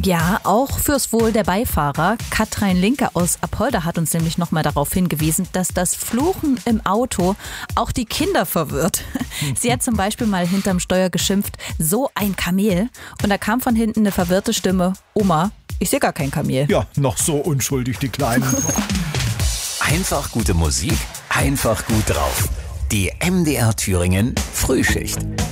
Ja, auch fürs Wohl der Beifahrer. Katrin Linke aus Apolda hat uns nämlich nochmal darauf hingewiesen, dass das Fluchen im Auto auch die Kinder verwirrt. Sie hat zum Beispiel mal hinterm Steuer geschimpft, so ein Kamel. Und da kam von hinten eine verwirrte Stimme, Oma, ich sehe gar kein Kamel. Ja, noch so unschuldig, die Kleinen. Einfach gute Musik, einfach gut drauf. Die MDR Thüringen Frühschicht.